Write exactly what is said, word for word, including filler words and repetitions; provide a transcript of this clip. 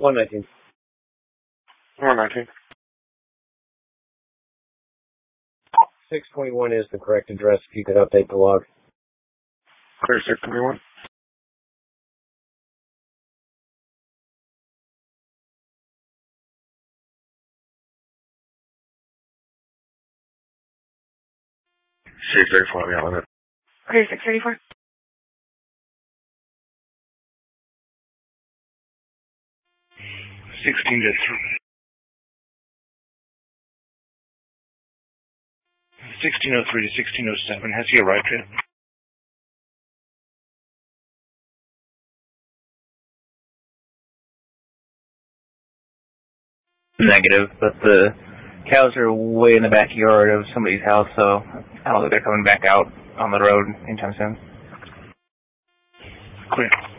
one nineteen. one nineteen. six twenty-one is the correct address if you could update the log. Clear six twenty-one. six thirty-four, yeah, on it. Clear six thirty-four. sixteen to three. sixteen oh three to sixteen oh seven. Has he arrived yet? Negative, but the cows are way in the backyard of somebody's house, so I don't think they're coming back out on the road anytime soon. Clear.